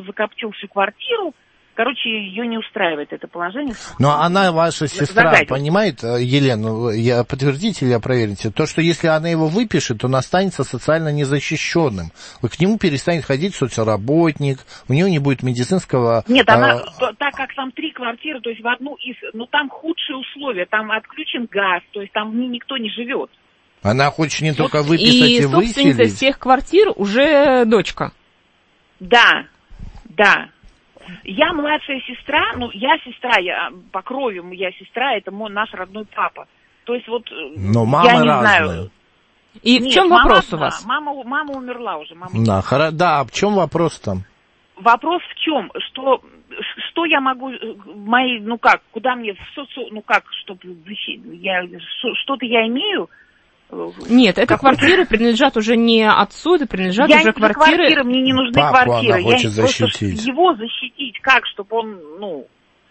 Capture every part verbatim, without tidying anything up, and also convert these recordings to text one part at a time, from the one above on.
закоптил всю квартиру. Короче, ее не устраивает это положение. Но она, ваша сестра, Загадил. понимает, Елена, я, подтвердите или проверите, то, что если она его выпишет, он останется социально незащищенным. Вы к нему перестанет ходить соцработник, у него не будет медицинского... Нет, она, а... то, так как там три квартиры, то есть в одну из... Ну, там худшие условия, там отключен газ, то есть там никто не живет. Она хочет не только Вот выписать и, и собственница выселить. всех квартир уже дочка. Да, да. Я младшая сестра, ну, я сестра, я по крови, я сестра, это мой, наш родной папа. То есть вот, но я мамы не разные. знаю. И Нет, в чем мама вопрос одна. у вас? Мама, мама умерла уже. Мама Да, хоро... да, а в чем вопрос там? Вопрос в чем? Что, что я могу, мои, ну как, куда мне, ну как, чтобы, я, что-то я имею? Нет, это Какой-то... квартиры принадлежат уже не отцу, это принадлежат я уже не квартиры... квартиры, мне не нужны Папу квартиры. она хочет я защитить. Просто его защитить, как, чтобы он, ну...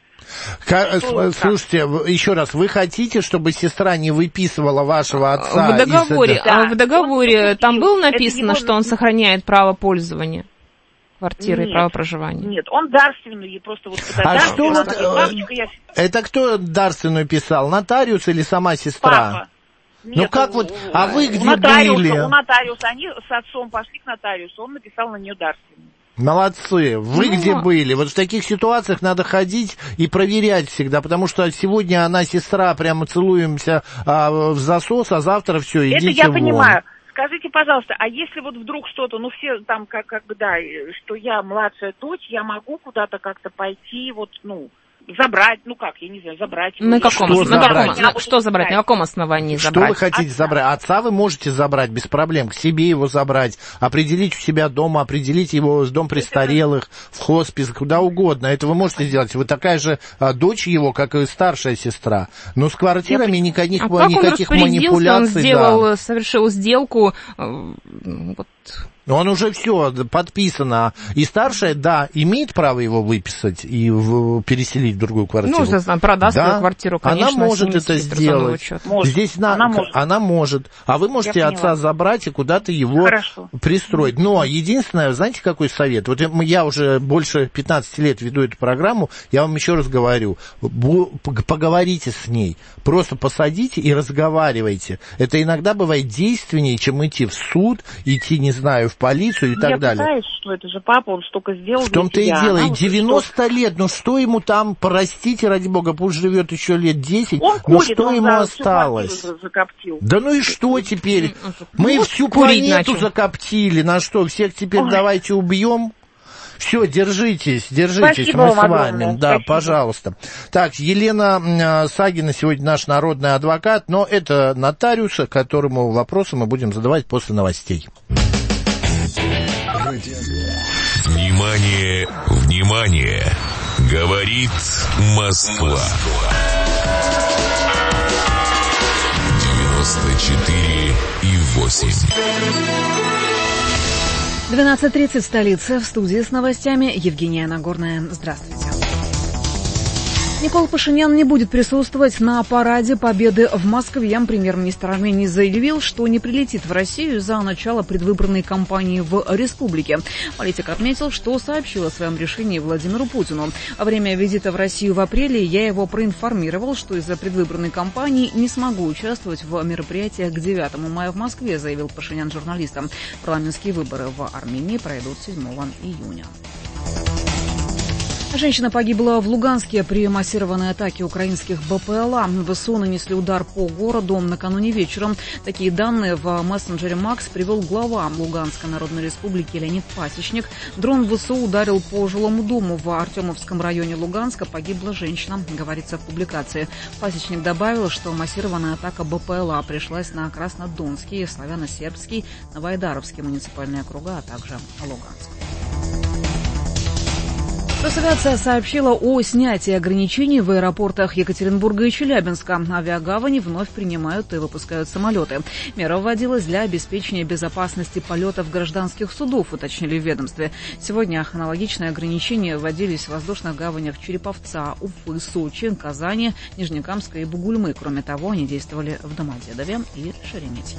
Как, что, слушайте, как? Еще раз, вы хотите, чтобы сестра не выписывала вашего отца? В договоре, из... да. а в договоре он, там было написано, его... что он сохраняет право пользования квартирой, нет, право проживания? Нет, он дарственный, просто вот... А что вот... Бабочка, я... Это кто дарственную писал, нотариус или сама сестра? Папа. Нет, ну как у, вот, а вы где нотариуса, были? У нотариуса, они с отцом пошли к нотариусу, он написал на нее дарственную. Молодцы. Вы ну, где были? Вот в таких ситуациях надо ходить и проверять всегда, потому что сегодня она, сестра, прямо целуемся а, в засос, а завтра все, идите Это я вон. понимаю. Скажите, пожалуйста, а если вот вдруг что-то, ну все там как, как бы, да, что я младшая дочь, я могу куда-то как-то пойти, вот, ну... Забрать, ну как, я не знаю, забрать. На каком, что, на забрать? каком, на, что забрать? На каком основании что забрать? Что вы хотите Отца. забрать? Отца вы можете забрать без проблем, к себе его забрать, определить у себя дома, определить его в дом престарелых, в хоспис, куда угодно. Это вы можете сделать. Вы такая же а, дочь его, как и старшая сестра. Но с квартирами никаких, а никаких как он манипуляций. Он сделал, да. совершил сделку, вот... Он уже все подписано. И старшая, да, имеет право его выписать и в, переселить в другую квартиру. Ну, если продаст да. свою квартиру, конечно. Она может это сделать. Может. Здесь на... она, может. она может. А вы можете Я отца поняла. забрать и куда-то его Хорошо. пристроить. Но единственное, знаете, какой совет? Вот я уже больше пятнадцати лет веду эту программу, я вам еще раз говорю, поговорите с ней. Просто посадите и разговаривайте. Это иногда бывает действеннее, чем идти в суд, идти, не знаю, в полицию и я так далее. Я пытаюсь, что это же папа, он столько сделал. В том-то и дело, и девяносто лет, ну что ему там, простите, ради бога, пусть живет еще лет десять, он ну ходит, что он ему за, осталось? Закоптил. Да ну и что теперь? Мы вот всю планету начал. закоптили, на что, всех теперь Ой. давайте убьем? Все, держитесь, держитесь, Спасибо мы с вами. огромное. Да, Спасибо. пожалуйста. Так, Елена Сагина сегодня наш народный адвокат, но это нотариус, которому вопросы мы будем задавать после новостей. Внимание, внимание! Говорит Москва. девяносто четыре и восемь. двенадцать тридцать в столице. В студии с новостями Евгения Нагорная. Здравствуйте. Никол Пашинян не будет присутствовать на параде Победы в Москве. Премьер-министр Армении заявил, что не прилетит в Россию из-за начала предвыборной кампании в республике. Политик отметил, что сообщил о своем решении Владимиру Путину. Во время визита в Россию в апреле я его проинформировал, что из-за предвыборной кампании не смогу участвовать в мероприятиях к девятому мая в Москве, заявил Пашинян журналистам. Парламентские выборы в Армении пройдут седьмого июня. Женщина погибла в Луганске при массированной атаке украинских БПЛА. ВСУ нанесли удар по городу накануне вечером. Такие данные в мессенджере Макс привел глава Луганской Народной Республики Леонид Пасечник. Дрон ВСУ ударил по жилому дому в Артемовском районе Луганска. Погибла женщина, говорится в публикации. Пасечник добавил, что массированная атака БПЛА пришлась на Краснодонский, Славяно-Сербский, Новоайдаровский муниципальные округа, а также Луганск. Росавиация сообщила о снятии ограничений в аэропортах Екатеринбурга и Челябинска. Авиагавани вновь принимают и выпускают самолеты. Мера вводилась для обеспечения безопасности полетов гражданских судов, уточнили в ведомстве. Сегодня аналогичные ограничения вводились в воздушных гаванях Череповца, Уфы, Сочи, Казани, Нижнекамска и Бугульмы. Кроме того, они действовали в Домодедове и Шереметьеве.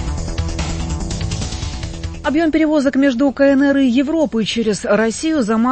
Объем перевозок между КНР и Европой через Россию за март